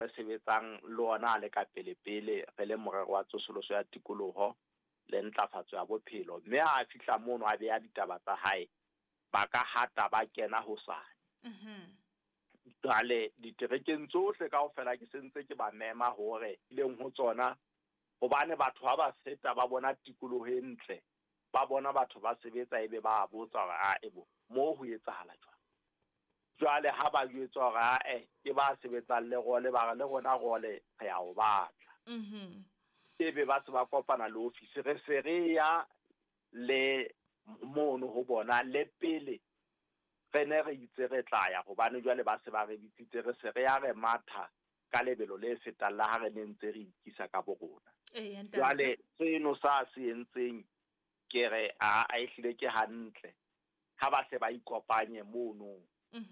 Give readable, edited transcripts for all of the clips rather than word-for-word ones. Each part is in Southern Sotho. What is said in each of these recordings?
re sebetsang le ona le ka pele re le morero wa tsosoloso ya tikoloho le ntlafatso ya bophelo, mme a fihla mono a beya ditaba tsa hae ba ka hata ba kena hosane. Jwale diterekeng tsohle kaofela ke sentse ke ba mema hore ileng ho tsona, hobane batho ha ba feta ba bona tikoloho e ntle, ba bona batho ba sebetsa ebe ba botsa hore mo ho etsahala jwang. Jwale ha ba jwetswa hore ke ba sebetsang le role, ba re le rona role re ya o batla. Ebe ba se ba kopana le ofisi, re se re ya le mono ho bona le pele re ne re itse re tla ya, hobane jwale ba se ba re bitsitse, re se re ya re matha ka lebelo le fetang la ha re ne ntse re ikisa ka borona. Jwale seno sa se entseng ke re a ehlile ke hantle ha ba se ba ikopanye mono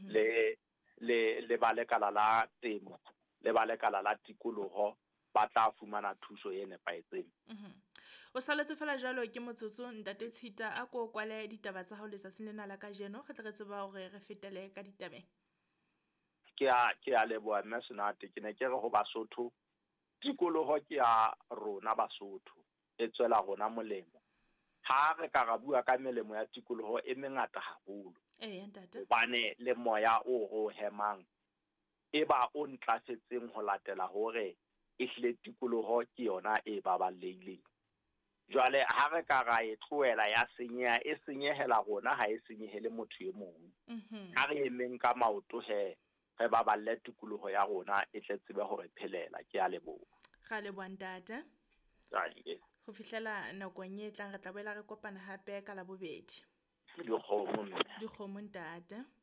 le ba lekala la temo le ba lekala la tikoloho, ba tla fumana thuso e nepahetseng. O saletse fela jalo ke motsotso Ntate Tshita, a ko kwale ditaba tsa hao letsatsing lena la kajeno, re tle re tseba hore re fetele ka ditabeng. Ke a leboha mme Senate, ke ne ke re ho Basotho, tikoloho ke ya rona Basotho, e tswela rona molemo. Ha re ka ra bua ka melemo ya tikoloho e mengata haholo. Ntate. Hobane le moya o hemang e ba o ntlafetseng ho latela hore ehlile tikoloho ke yona e baballehileng. Jwale ha re ka ra e tlohela ya senyeha, e senyehela rona, ha e senyehele motho e mong. Ha re emeng ka maoto re baballe tikoloho ya rona e tle tsebe hore phelela. Ke a leboha. Ga leboha Ntate. Ho fihlela nakong e tlang re tla boela re kopana hape ka Labobedi. Dikgomo Ntate.